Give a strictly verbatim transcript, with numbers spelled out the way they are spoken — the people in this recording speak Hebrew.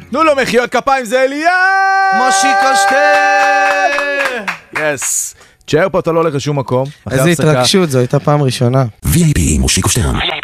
תנו לו מחיאות כפיים, זה אליה! מושיקו שטרן! יס. תשאר פה, אתה לא הולך לשום מקום. איזה התרגשות, זו הייתה פעם ראשונה. וי איי פי מושיקו שטרן.